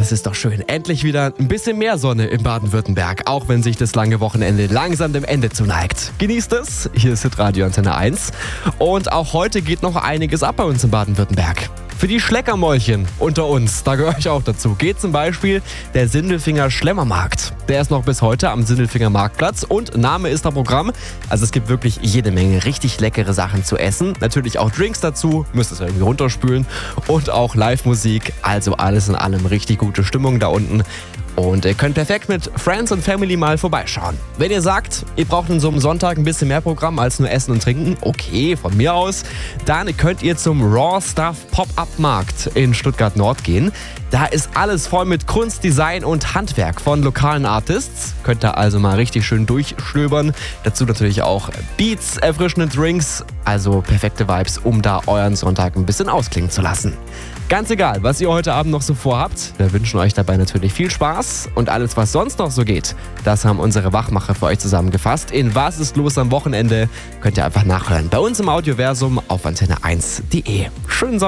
das ist doch schön. Endlich wieder ein bisschen mehr Sonne in Baden-Württemberg, auch wenn sich das lange Wochenende langsam dem Ende zuneigt. Genießt es, hier ist Hitradio Antenne 1. Und auch heute geht noch einiges ab bei uns in Baden-Württemberg. Für die Schleckermäulchen unter uns, da gehöre ich auch dazu, geht zum Beispiel der Sindelfinger Schlemmermarkt. Der ist noch bis heute am Sindelfinger Marktplatz und Name ist da Programm. Also es gibt wirklich jede Menge richtig leckere Sachen zu essen. Natürlich auch Drinks dazu, müsst es irgendwie runterspülen. Und auch Live-Musik, also alles in allem richtig gute Stimmung da unten. Und ihr könnt perfekt mit Friends und Family mal vorbeischauen. Wenn ihr sagt, ihr braucht an so einem Sonntag ein bisschen mehr Programm als nur Essen und Trinken, okay, von mir aus, dann könnt ihr zum Raw Stuff Pop-Up-Markt in Stuttgart Nord gehen. Da ist alles voll mit Kunst, Design und Handwerk von lokalen Artists. Könnt ihr also mal richtig schön durchstöbern. Dazu natürlich auch Beats, erfrischende Drinks, also perfekte Vibes, um da euren Sonntag ein bisschen ausklingen zu lassen. Ganz egal, was ihr heute Abend noch so vorhabt, wir wünschen euch dabei natürlich viel Spaß und alles, was sonst noch so geht, das haben unsere Wachmacher für euch zusammengefasst. In Was ist los am Wochenende könnt ihr einfach nachhören bei uns im Audioversum auf antenne1.de. Schönen Sonntag.